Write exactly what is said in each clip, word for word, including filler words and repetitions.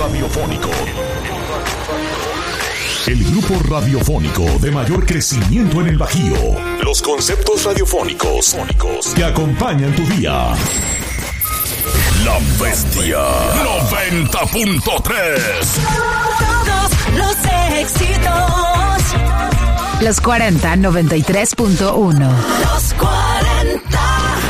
radiofónico. El grupo radiofónico de mayor crecimiento en el Bajío. Los conceptos radiofónicos que acompañan tu día. La Bestia noventa punto tres. Todos los éxitos. Los cuarenta, noventa y tres punto uno. Los cuarenta.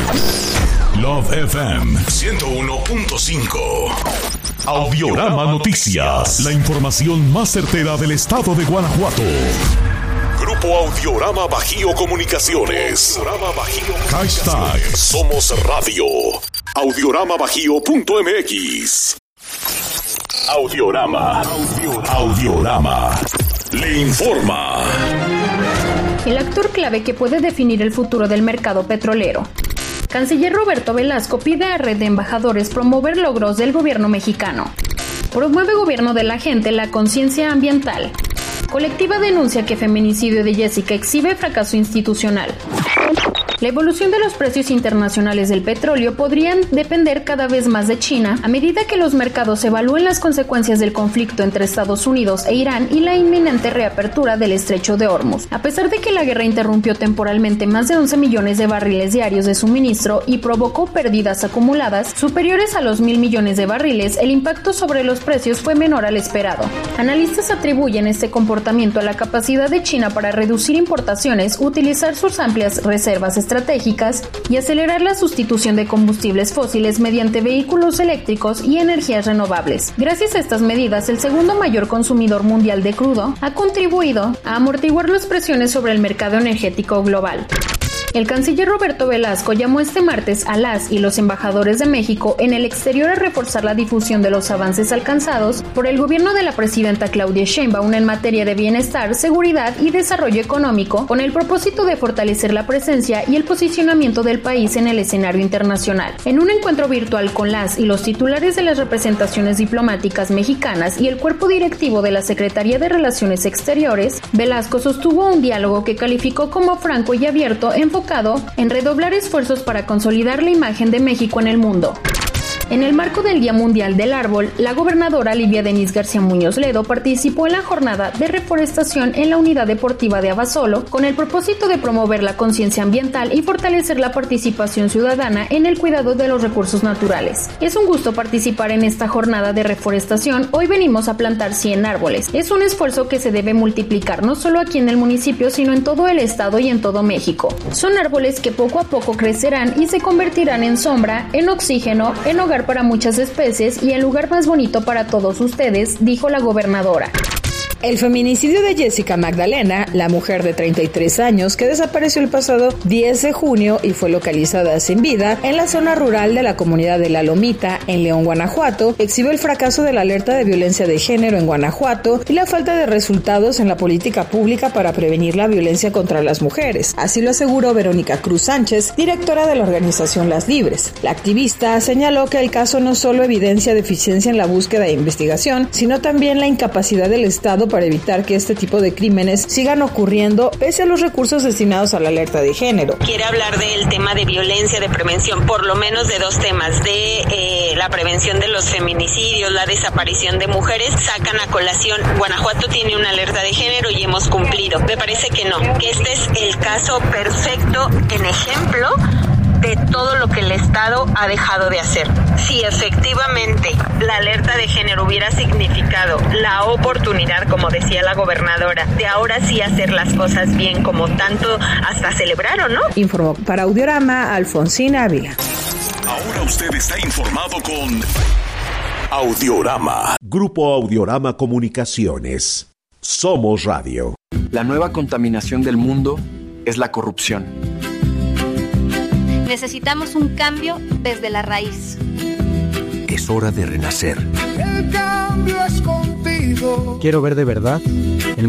Love F M ciento uno punto cinco. Audiorama Noticias. La información más certera del estado de Guanajuato. Grupo Audiorama Bajío Comunicaciones. Audiorama Bajío. Hashtag Somos Radio. audiorama bajío punto m x. Audiorama. Audiorama. Le informa. El actor clave que puede definir el futuro del mercado petrolero. Canciller Roberto Velasco pide a Red de Embajadores promover logros del gobierno mexicano. Promueve gobierno de la gente la conciencia ambiental. Colectiva denuncia que feminicidio de Jessica exhibe fracaso institucional. La evolución de los precios internacionales del petróleo podrían depender cada vez más de China a medida que los mercados evalúen las consecuencias del conflicto entre Estados Unidos e Irán y la inminente reapertura del estrecho de Hormuz. A pesar de que la guerra interrumpió temporalmente más de once millones de barriles diarios de suministro y provocó pérdidas acumuladas superiores a los mil millones de barriles, el impacto sobre los precios fue menor al esperado. Analistas atribuyen este comportamiento a la capacidad de China para reducir importaciones, utilizar sus amplias reservas estratégicas y acelerar la sustitución de combustibles fósiles mediante vehículos eléctricos y energías renovables. Gracias a estas medidas, el segundo mayor consumidor mundial de crudo ha contribuido a amortiguar las presiones sobre el mercado energético global. El canciller Roberto Velasco llamó este martes a las y los embajadores de México en el exterior a reforzar la difusión de los avances alcanzados por el gobierno de la presidenta Claudia Sheinbaum en materia de bienestar, seguridad y desarrollo económico, con el propósito de fortalecer la presencia y el posicionamiento del país en el escenario internacional. En un encuentro virtual con las y los titulares de las representaciones diplomáticas mexicanas y el cuerpo directivo de la Secretaría de Relaciones Exteriores, Velasco sostuvo un diálogo que calificó como franco y abierto, enfocado en redoblar esfuerzos para consolidar la imagen de México en el mundo. En el marco del Día Mundial del Árbol, la gobernadora Livia Denís García Muñoz Ledo participó en la jornada de reforestación en la unidad deportiva de Abasolo con el propósito de promover la conciencia ambiental y fortalecer la participación ciudadana en el cuidado de los recursos naturales. Es un gusto participar en esta jornada de reforestación. Hoy venimos a plantar cien árboles. Es un esfuerzo que se debe multiplicar no solo aquí en el municipio, sino en todo el estado y en todo México. Son árboles que poco a poco crecerán y se convertirán en sombra, en oxígeno, en hogar para muchas especies y el lugar más bonito para todos ustedes, dijo la gobernadora. El feminicidio de Jessica Magdalena, la mujer de treinta y tres años que desapareció el pasado diez de junio y fue localizada sin vida en la zona rural de la comunidad de La Lomita, en León, Guanajuato, exhibió el fracaso de la alerta de violencia de género en Guanajuato y la falta de resultados en la política pública para prevenir la violencia contra las mujeres. Así lo aseguró Verónica Cruz Sánchez, directora de la organización Las Libres. La activista señaló que el caso no solo evidencia deficiencia en la búsqueda e investigación, sino también la incapacidad del Estado para evitar que este tipo de crímenes sigan ocurriendo pese a los recursos destinados a la alerta de género. Quiere hablar del tema de violencia, de prevención, por lo menos de dos temas, de eh, la prevención de los feminicidios, la desaparición de mujeres. Sacan a colación, Guanajuato tiene una alerta de género y hemos cumplido. Me parece que no, que este es el caso perfecto en ejemplo de todo lo que el Estado ha dejado de hacer. Si efectivamente la alerta de género hubiera significado la oportunidad, como decía la gobernadora, de ahora sí hacer las cosas bien, como tanto hasta celebraron, ¿no? Informó para Audiorama Alfonsina Ávila. Ahora usted está informado con Audiorama. Grupo Audiorama Comunicaciones. Somos Radio. La nueva contaminación del mundo es la corrupción. Necesitamos un cambio desde la raíz. Es hora de renacer. El cambio es contigo. Quiero ver de verdad